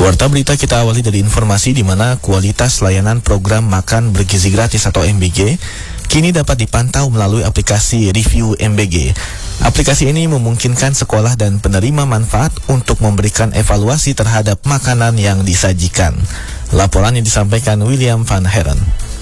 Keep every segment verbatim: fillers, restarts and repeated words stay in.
Warta berita kita awali dari informasi di mana kualitas layanan program makan bergizi gratis atau M B G kini dapat dipantau melalui aplikasi Review M B G. Aplikasi ini memungkinkan sekolah dan penerima manfaat untuk memberikan evaluasi terhadap makanan yang disajikan. Laporan yang disampaikan William Van Heren.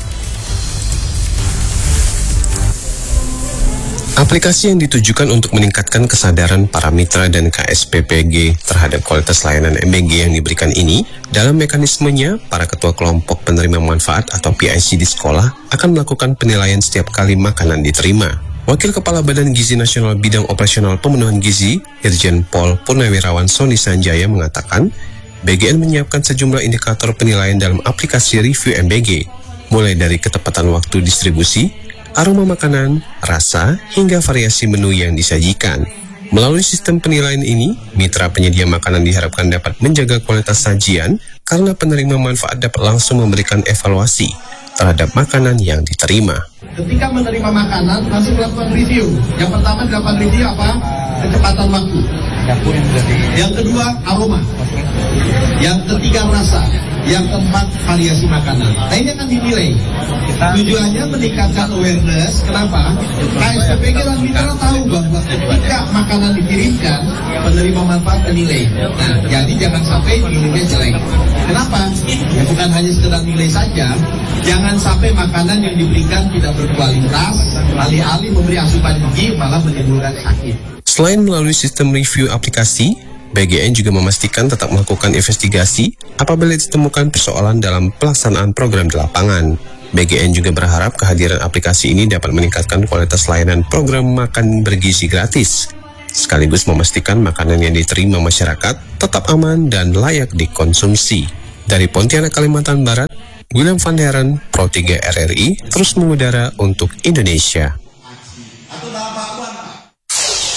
Aplikasi yang ditujukan untuk meningkatkan kesadaran para mitra dan K S P P G terhadap kualitas layanan M B G yang diberikan ini, dalam mekanismenya, para ketua kelompok penerima manfaat atau P I C di sekolah akan melakukan penilaian setiap kali makanan diterima. Wakil Kepala Badan Gizi Nasional Bidang Operasional Pemenuhan Gizi, Irjen Pol Purnawirawan Sony Sanjaya mengatakan, B G N menyiapkan sejumlah indikator penilaian dalam aplikasi Review M B G, mulai dari ketepatan waktu distribusi, aroma makanan, rasa, hingga variasi menu yang disajikan. Melalui sistem penilaian ini, mitra penyedia makanan diharapkan dapat menjaga kualitas sajian karena penerima manfaat dapat langsung memberikan evaluasi terhadap makanan yang diterima. Ketika menerima makanan, langsung melakukan review. Yang pertama dilakukan review apa? Kecepatan waktu. Yang kedua, aroma. Yang ketiga, rasa. Yang keempat, variasi makanan. Nah, ini akan dinilai. Tujuannya meningkatkan awareness. Kenapa? K S P P G dan mitra tahu bahwa ketika makanan dikirimkan, penerima manfaat menilai. Nah, jadi jangan sampai nilainya jelek. Kenapa? Ya bukan hanya sekedar nilai saja. Jangan sampai makanan yang diberikan tidak berkualitas, alih-alih memberi asupan gizi malah menimbulkan sakit. Selain melalui sistem review aplikasi, B G N juga memastikan tetap melakukan investigasi apabila ditemukan persoalan dalam pelaksanaan program di lapangan. B G N juga berharap kehadiran aplikasi ini dapat meningkatkan kualitas layanan program makan bergizi gratis, sekaligus memastikan makanan yang diterima masyarakat tetap aman dan layak dikonsumsi. Dari Pontianak, Kalimantan Barat, William Van Heren, Pro tiga R R I, terus mengudara untuk Indonesia.